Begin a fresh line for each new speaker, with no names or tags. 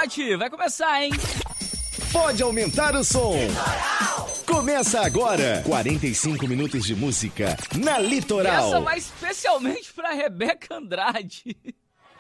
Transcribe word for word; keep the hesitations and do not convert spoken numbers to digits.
Pinote, vai começar, hein?
Pode aumentar o som. Litoral. Começa agora, quarenta e cinco minutos de música na Litoral.
Essa vai especialmente pra Rebeca Andrade.